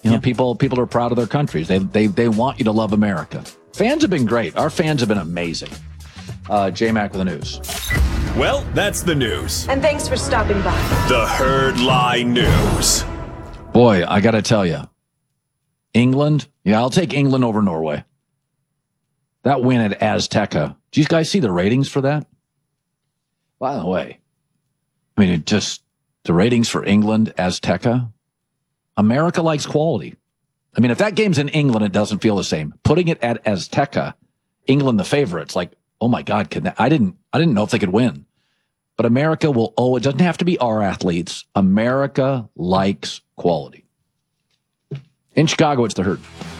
You know, people are proud of their countries. They want you to love America. Fans have been great. Our fans have been amazing. J-Mac with the news. Well, that's the news. And thanks for stopping by. The Herd Lie News. Boy, I got to tell you, England. Yeah, I'll take England over Norway. That win at Azteca. Do you guys see the ratings for that? By the way, I mean, the ratings for England, Azteca. America likes quality. I mean, if that game's in England, it doesn't feel the same. Putting it at Azteca, England the favorites, like, oh my God, I didn't know if they could win. But America will it doesn't have to be our athletes. America likes quality. In Chicago, it's the Herd.